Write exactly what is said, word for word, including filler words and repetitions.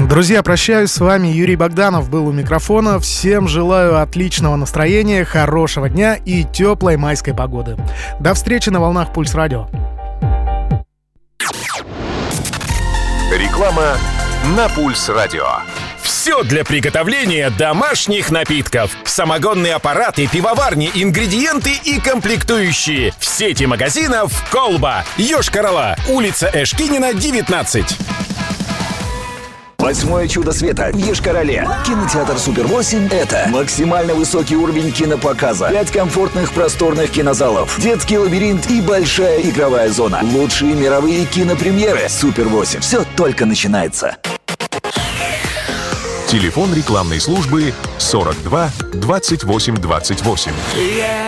Друзья, прощаюсь с вами. Юрий Богданов был у микрофона. Всем желаю отличного настроения, хорошего дня и теплой майской погоды. До встречи на волнах Пульс Радио. Реклама на Пульс Радио. Все для приготовления домашних напитков. Самогонные аппараты, пивоварни, ингредиенты и комплектующие. В сети магазинов «Колба». Йошкар-Ола. Улица Эшкинина, девятнадцать. Восьмое чудо света в Йошкар-Оле. Кинотеатр Супер восемь — это максимально высокий уровень кинопоказа, пять комфортных просторных кинозалов, детский лабиринт и большая игровая зона. Лучшие мировые кинопремьеры. Супер восемь. Все только начинается. Телефон рекламной службы сорок два двадцать восемь двадцать восемь.